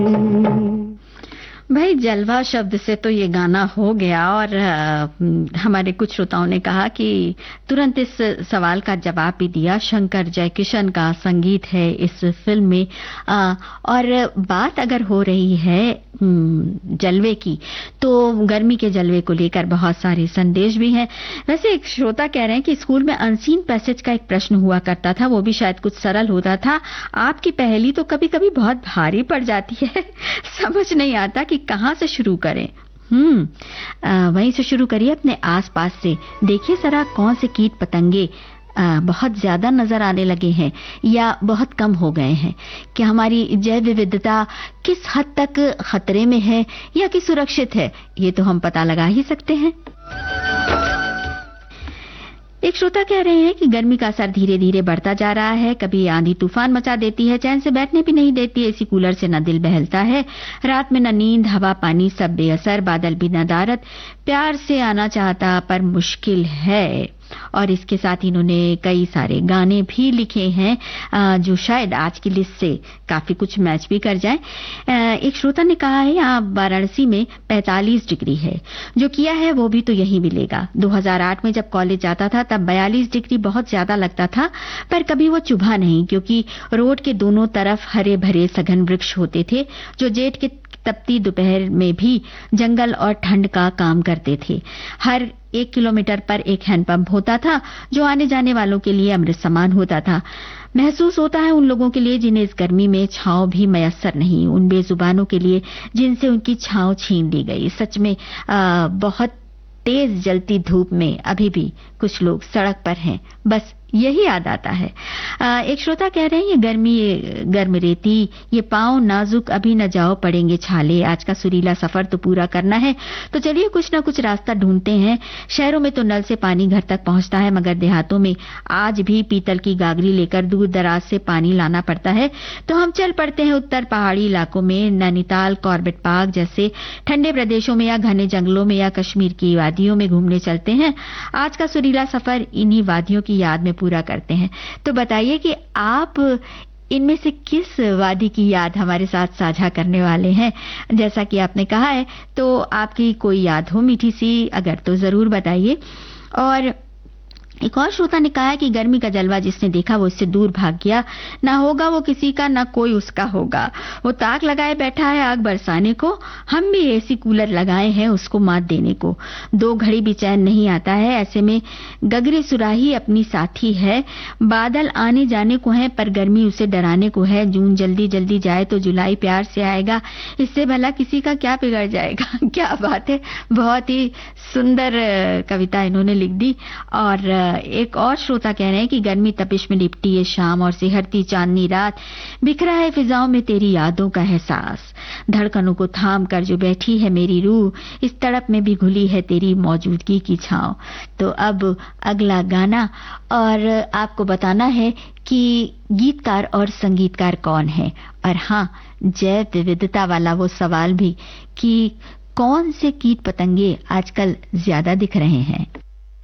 भाई जलवा शब्द से तो ये गाना हो गया और हमारे कुछ श्रोताओं ने कहा कि तुरंत इस सवाल का जवाब भी दिया। शंकर जयकिशन का संगीत है इस फिल्म में। और बात अगर हो रही है जलवे की, तो गर्मी के जलवे को लेकर बहुत सारे संदेश भी हैं। वैसे एक श्रोता कह रहे हैं कि स्कूल में अनसीन पैसेज का एक प्रश्न हुआ करता था, वो भी शायद कुछ सरल होता था। आपकी पहेली तो कभी कभी बहुत भारी पड़ जाती है, समझ नहीं आता कि कहां से शुरू करें। वहीं से शुरू करिए, अपने आसपास से। देखिए जरा कौन से कीट पतंगे बहुत ज्यादा नजर आने लगे हैं या बहुत कम हो गए हैं। कि हमारी जैव विविधता किस हद तक खतरे में है या कि सुरक्षित है, ये तो हम पता लगा ही सकते हैं। एक श्रोता कह रहे हैं कि गर्मी का असर धीरे धीरे बढ़ता जा रहा है। कभी आंधी तूफान मचा देती है, चैन से बैठने भी नहीं देती। एसी कूलर से न दिल बहलता है, रात में न नींद, हवा पानी सब बेअसर, बादल भी नदारद। प्यार से आना चाहता पर मुश्किल है। और इसके साथ इन्होंने कई सारे गाने भी लिखे हैं जो शायद आज की लिस्ट से काफी कुछ मैच भी कर जाए। एक श्रोता ने कहा है यहाँ वाराणसी में 45 डिग्री है, जो किया है वो भी तो यही मिलेगा। 2008 में जब कॉलेज जाता था तब 42 डिग्री बहुत ज्यादा लगता था, पर कभी वो चुभा नहीं, क्योंकि रोड के दोनों तरफ हरे भरे सघन वृक्ष होते थे जो जेठ के तपती दोपहर में भी जंगल और ठंड का काम करते थे। हर 1 किलोमीटर पर एक हैंडपंप होता था जो आने जाने वालों के लिए अमृत समान होता था। महसूस होता है उन लोगों के लिए जिन्हें इस गर्मी में छांव भी मयस्सर नहीं, उन बेजुबानों के लिए जिनसे उनकी छांव छीन ली गई। सच में बहुत तेज जलती धूप में अभी भी कुछ लोग सड़क पर हैं, बस यही याद आता है। एक श्रोता कह रहे हैं ये गर्मी, ये गर्म रेती, ये पांव नाजुक, अभी न जाओ पड़ेंगे छाले। आज का सुरीला सफर तो पूरा करना है, तो चलिए कुछ ना कुछ रास्ता ढूंढते हैं। शहरों में तो नल से पानी घर तक पहुंचता है, मगर देहातों में आज भी पीतल की गागरी लेकर दूर दराज से पानी लाना पड़ता है। तो हम चल पड़ते हैं उत्तर पहाड़ी इलाकों में, नैनीताल, कॉर्बेट पार्क जैसे ठंडे प्रदेशों में, या घने जंगलों में, या कश्मीर की वादियों में घूमने चलते हैं। आज का सुरीला सफर इन्हीं वादियों की याद में पूरा करते हैं। तो बताइए कि आप इनमें से किस वादी की याद हमारे साथ साझा करने वाले हैं। जैसा कि आपने कहा है, तो आपकी कोई याद हो मीठी सी, अगर तो जरूर बताइए। और एक और श्रोता ने कहा है कि गर्मी का जलवा जिसने देखा वो इससे दूर भाग गया, ना होगा वो किसी का, ना कोई उसका होगा। वो ताक लगाए बैठा है आग बरसाने को, हम भी एसी कूलर लगाए हैं उसको मात देने को। 2 घड़ी भी चैन नहीं आता है, ऐसे में गगरी सुराही अपनी साथी है। बादल आने जाने को है पर गर्मी उसे डराने को है। जून जल्दी जल्दी जाए तो जुलाई प्यार से आएगा, इससे भला किसी का क्या बिगड़ जाएगा। क्या बात है, बहुत ही सुंदर कविता इन्होंने लिख दी। और एक और श्रोता कह रहे हैं कि गर्मी तपिश में लिपटी है शाम और सिहरती चांदनी रात, बिखरा है फिजाओं में तेरी यादों का एहसास। धड़कनों को थाम कर जो बैठी है मेरी रूह, इस तड़प में भी घुली है तेरी मौजूदगी की छांव। तो अब अगला गाना, और आपको बताना है कि गीतकार और संगीतकार कौन है। और हाँ, जैव विविधता वाला वो सवाल भी कि कौन से कीट पतंगे आजकल ज्यादा दिख रहे हैं।